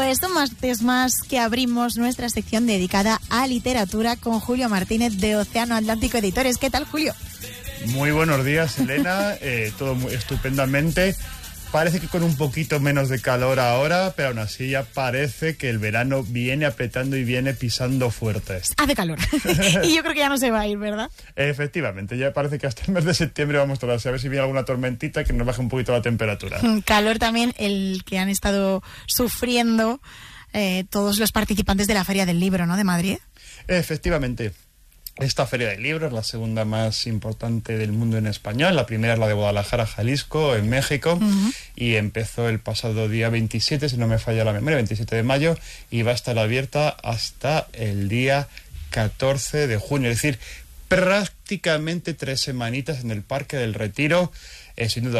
Pues un martes más que abrimos nuestra sección dedicada a literatura con Julio Martínez de Océano Atlántico Editores. ¿Qué tal, Julio? Muy buenos días, Elena. Todo muy estupendamente. Parece que con un poquito menos de calor ahora, pero aún así ya parece que el verano viene apretando y viene pisando fuerte. Hace calor. Y yo creo que ya no se va a ir, ¿verdad? Efectivamente, ya parece que hasta el mes de septiembre vamos todas a ver si viene alguna tormentita que nos baje un poquito la temperatura. Calor también el que han estado sufriendo todos los participantes de la Feria del Libro, ¿no?, de Madrid. Efectivamente. Esta Feria del Libro es la segunda más importante del mundo en español. La primera es la de Guadalajara, Jalisco, en México, y empezó el pasado día 27, si no me falla la memoria, 27 de mayo, y va a estar abierta hasta el día 14 de junio. Es decir, prácticamente 3 semanitas en el Parque del Retiro, sin duda.